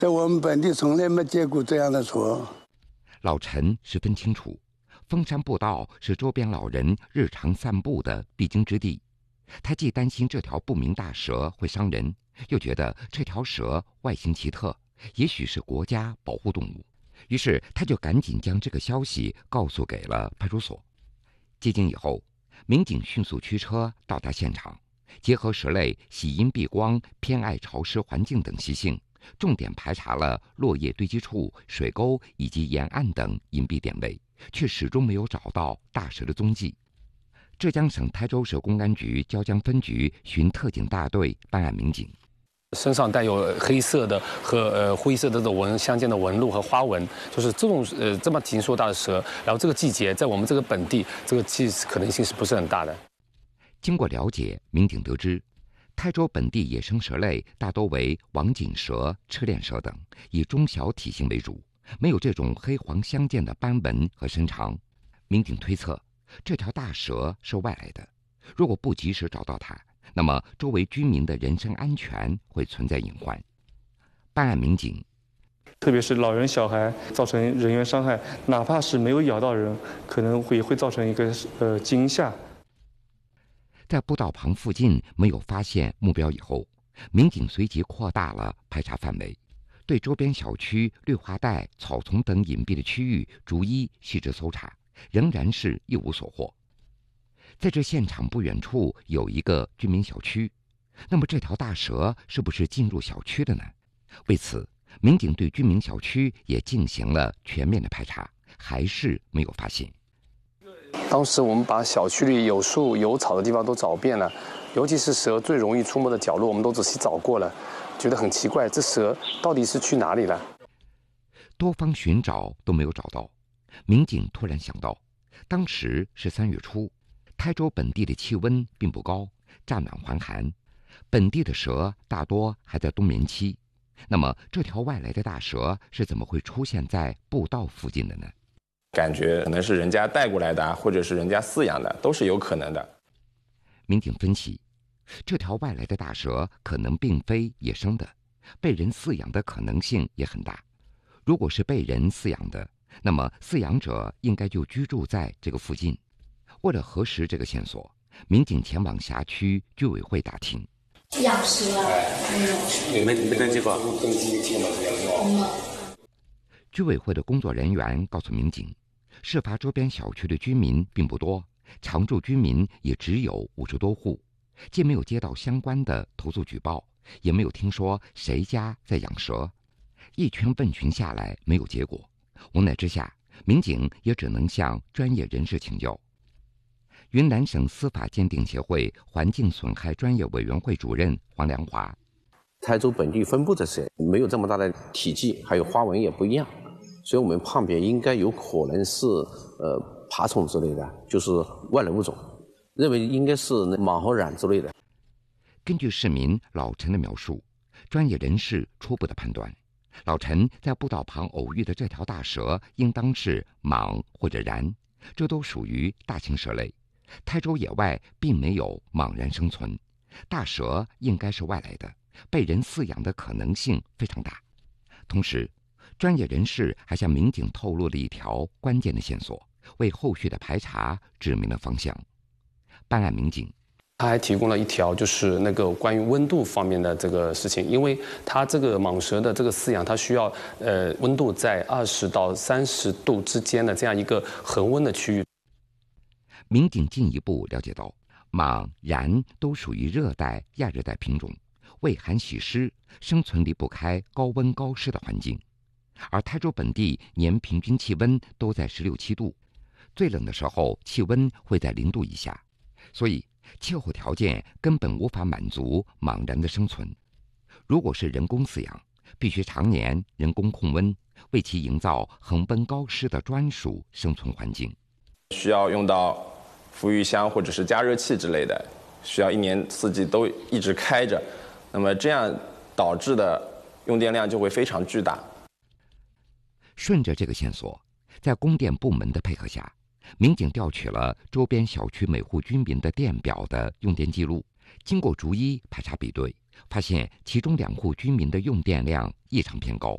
在我们本地从来没见过这样的蛇。 老陈十分清楚，峰山步道是周边老人日常散步的必经之地。他既担心这条不明大蛇会伤人，又觉得这条蛇外形奇特，也许是国家保护动物。于是他就赶紧将这个消息告诉给了派出所。接警以后，民警迅速驱车到达现场，结合蛇类喜阴避光、偏爱潮湿环境等习性，重点排查了落叶堆积处、水沟以及沿岸等隐蔽点位，却始终没有找到大蛇的踪迹。浙江省台州市公安局椒江分局巡特警大队办案民警， 身上带有黑色的和灰色的相间的纹路和花纹，就是这种这么体型硕大的蛇，然后这个季节在我们这个本地，这个可能性是不是很大的？ 经过了解，民警得知，台州本地野生蛇类大多为网锦蛇、赤链蛇等，以中小体型为主，没有这种黑黄相间的斑纹和身长。民警推测，这条大蛇是外来的，如果不及时找到它，那么周围居民的人身安全会存在隐患。办案民警， 特别是老人小孩造成人员伤害，哪怕是没有咬到人，可能会造成一个惊吓。 在步道旁附近没有发现目标以后，民警随即扩大了排查范围，对周边小区、绿化带、草丛等隐蔽的区域逐一细致搜查，仍然是一无所获。在这现场不远处有一个居民小区，那么这条大蛇是不是进入小区的呢？为此，民警对居民小区也进行了全面的排查，还是没有发现。 当时我们把小区里有树有草的地方都找遍了，尤其是蛇最容易出没的角落，我们都仔细找过了，觉得很奇怪，这蛇到底是去哪里了？ 多方寻找都没有找到，民警突然想到，当时是3月初，台州本地的气温并不高，乍暖还寒，本地的蛇大多还在冬眠期。那么这条外来的大蛇是怎么会出现在步道附近的呢？ 感觉可能是人家带过来的，或者是人家饲养的，都是有可能的。 民警分析，这条外来的大蛇可能并非野生的，被人饲养的可能性也很大。如果是被人饲养的，那么饲养者应该就居住在这个附近。为了核实这个线索，民警前往辖区居委会打听。 养蛇没登记过？ 居委会的工作人员告诉民警，事发周边小区的居民并不多，常住居民也只有50多户，既没有接到相关的投诉举报，也没有听说谁家在养蛇。一圈问询下来没有结果，无奈之下，民警也只能向专业人士请教。云南省司法鉴定协会环境损害专业委员会主任黄良华， 台州本地分布的蛇没有这么大的体积，还有花纹也不一样，所以我们判别应该有可能是爬虫之类的，就是外来物种，认为应该是蟒和蚺之类的。 根据市民老陈的描述，专业人士初步的判断，老陈在步道旁偶遇的这条大蛇应当是蟒或者蚺，这都属于大型蛇类。台州野外并没有蟒蚺生存，大蛇应该是外来的，被人饲养的可能性非常大。同时，专业人士还向民警透露了一条关键的线索，为后续的排查指明了方向。办案民警他还提供了一条，就是那个关于温度方面的这个事情，因为它这个蟒蛇的这个饲养，它需要温度在20到30度之间的这样一个恒温的区域。 民警进一步了解到，蟒、蚺都属于热带、亚热带品种，畏寒喜湿，生存离不开高温高湿的环境。而台州本地年平均气温都在16、17度，最冷的时候气温会在0度以下，所以气候条件根本无法满足蟒蚺的生存。如果是人工饲养，必须常年人工控温，为其营造恒温高湿的专属生存环境。 需要用到孵育箱或者是加热器之类的，需要1年4季都一直开着，那么这样导致的用电量就会非常巨大。 顺着这个线索，在供电部门的配合下，民警调取了周边小区每户居民的电表的用电记录，经过逐一排查比对，发现其中2户居民的用电量异常偏高，